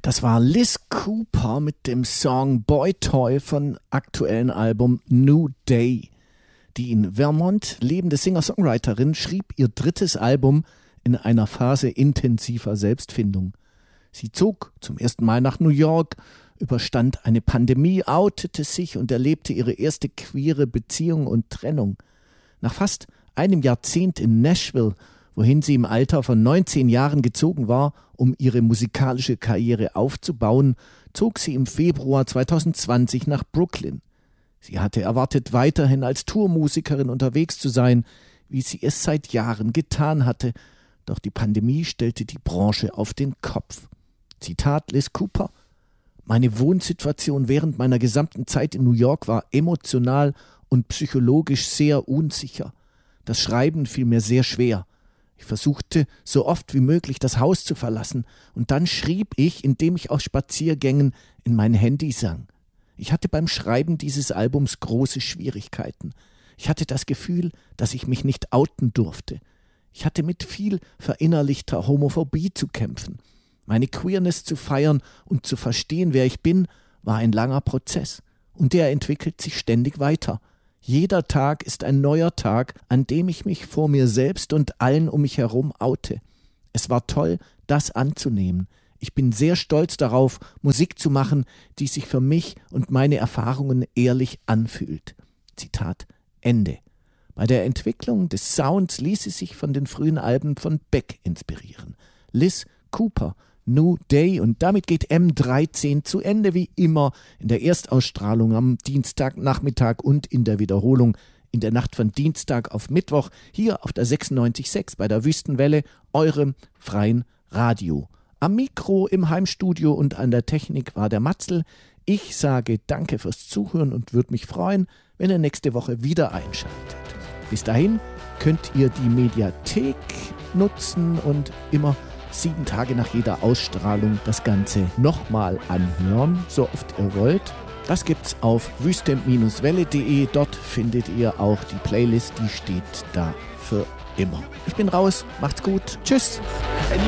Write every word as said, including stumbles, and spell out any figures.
Das war Liz Cooper mit dem Song Boy Toy von aktuellen Album New Day. Die in Vermont lebende Singer-Songwriterin schrieb ihr drittes Album in einer Phase intensiver Selbstfindung. Sie zog zum ersten Mal nach New York, überstand eine Pandemie, outete sich und erlebte ihre erste queere Beziehung und Trennung. Nach fast einem Jahrzehnt in Nashville, wohin sie im Alter von neunzehn Jahren gezogen war, um ihre musikalische Karriere aufzubauen, zog sie im Februar zweitausendzwanzig nach Brooklyn. Sie hatte erwartet, weiterhin als Tourmusikerin unterwegs zu sein, wie sie es seit Jahren getan hatte, doch die Pandemie stellte die Branche auf den Kopf. Zitat Liz Cooper: Meine Wohnsituation während meiner gesamten Zeit in New York war emotional und psychologisch sehr unsicher. Das Schreiben fiel mir sehr schwer. Ich versuchte, so oft wie möglich das Haus zu verlassen, und dann schrieb ich, indem ich auf Spaziergängen in mein Handy sang. Ich hatte beim Schreiben dieses Albums große Schwierigkeiten. Ich hatte das Gefühl, dass ich mich nicht outen durfte. Ich hatte mit viel verinnerlichter Homophobie zu kämpfen. Meine Queerness zu feiern und zu verstehen, wer ich bin, war ein langer Prozess, und der entwickelt sich ständig weiter. Jeder Tag ist ein neuer Tag, an dem ich mich vor mir selbst und allen um mich herum oute. Es war toll, das anzunehmen. Ich bin sehr stolz darauf, Musik zu machen, die sich für mich und meine Erfahrungen ehrlich anfühlt. Zitat Ende. Bei der Entwicklung des Sounds ließ sie sich von den frühen Alben von Beck inspirieren. Liz Cooper, New Day, und damit geht M dreizehn zu Ende, wie immer in der Erstausstrahlung am Dienstagnachmittag und in der Wiederholung in der Nacht von Dienstag auf Mittwoch hier auf der sechsundneunzig Komma sechs bei der Wüstenwelle, eurem freien Radio. Am Mikro im Heimstudio und an der Technik war der Matzl. Ich sage danke fürs Zuhören und würde mich freuen, wenn ihr nächste Woche wieder einschaltet. Bis dahin könnt ihr die Mediathek nutzen und immer sieben Tage nach jeder Ausstrahlung das Ganze nochmal anhören, so oft ihr wollt. Das gibt's auf wüste Welle punkt de. Dort findet ihr auch die Playlist, die steht da für immer. Ich bin raus, macht's gut, tschüss.